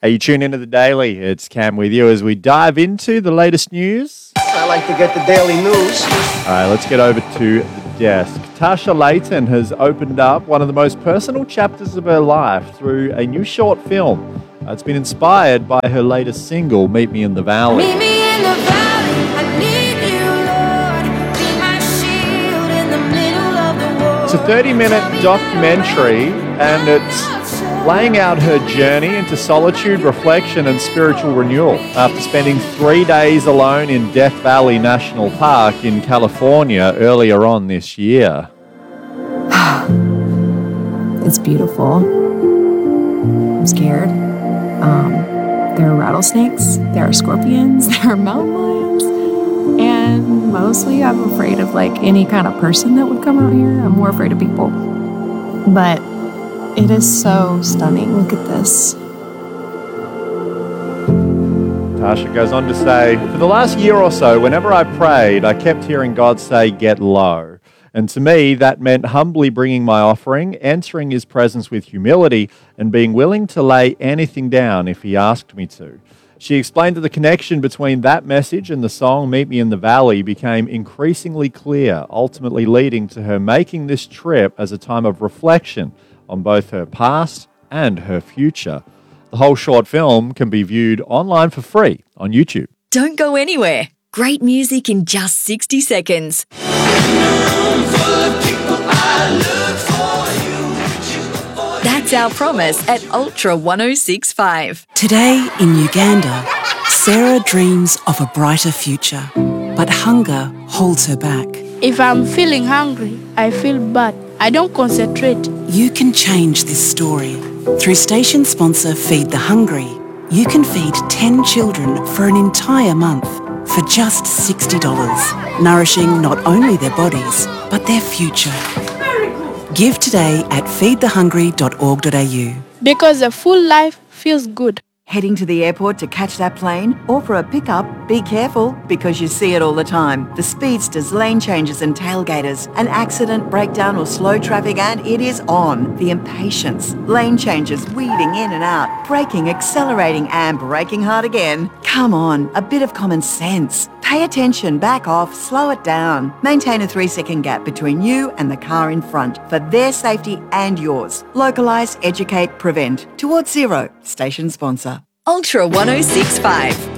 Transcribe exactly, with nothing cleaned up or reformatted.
Hey, you tune into The Daily. It's Cam with you as we dive into the latest news. I like to get the daily news. All right, let's get over to the desk. Tasha Layton has opened up one of the most personal chapters of her life through a new short film. Uh, it's been inspired by her latest single, Meet Me in the Valley. Meet me in the valley, I need you, Lord. Be my shield in the middle of the war. It's a thirty-minute documentary, and it's laying out her journey into solitude, reflection, and spiritual renewal after spending three days alone in Death Valley National Park in California earlier on this year. It's beautiful. I'm scared. Um, there are rattlesnakes, there are scorpions, there are mountain lions, and mostly I'm afraid of like any kind of person that would come out here. I'm more afraid of people. But it is so stunning. Look at this. Tasha goes on to say, for the last year or so, whenever I prayed, I kept hearing God say, get low. And to me, that meant humbly bringing my offering, entering his presence with humility, and being willing to lay anything down if he asked me to. She explained that the connection between that message and the song Meet Me in the Valley became increasingly clear, ultimately leading to her making this trip as a time of reflection on both her past and her future. The whole short film can be viewed online for free on YouTube. Don't go anywhere. Great music in just sixty seconds. That's our promise at Ultra one oh six point five. Today in Uganda, Sarah dreams of a brighter future, but hunger holds her back. If I'm feeling hungry, I feel bad. I don't concentrate. You can change this story. Through station sponsor Feed the Hungry, you can feed ten children for an entire month for just sixty dollars, nourishing not only their bodies, but their future. Give today at feed the hungry dot org dot a u. Because a full life feels good. Heading to the airport to catch that plane or for a pickup? Be careful because you see it all the time. The speedsters, lane changes and tailgaters. An accident, breakdown or slow traffic and it is on. The impatience. Lane changes, weaving in and out. Braking, accelerating and braking hard again. Come on, a bit of common sense. Pay attention, back off, slow it down. Maintain a three second gap between you and the car in front for their safety and yours. Localise, educate, prevent. Towards Zero, station sponsor. Ultra one oh six point five.